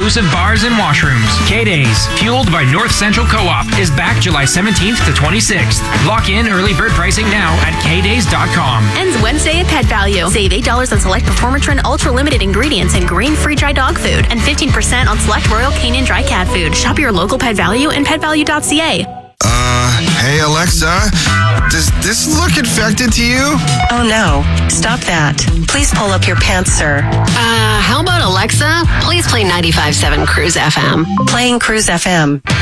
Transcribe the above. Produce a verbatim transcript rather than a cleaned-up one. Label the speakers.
Speaker 1: exclusive bars and washrooms. K-Days, fueled by North Central Co-op, is back July seventeenth to twenty-sixth. Lock in early bird pricing now at k days dot com.
Speaker 2: Ends Wednesday at Pet Value. Save eight dollars on select Performatrin Ultra Limited ingredients and grain-free dry dog food, and fifteen percent on select Royal Canin dry cat food. Shop your local Pet Value and pet value dot c a.
Speaker 3: Uh, hey Alexa, does this look infected to you?
Speaker 4: Oh no, stop that. Please pull up your pants, sir.
Speaker 5: Uh, how about Alexa? Please play ninety-five point seven Cruise F M.
Speaker 4: Playing Cruise F M.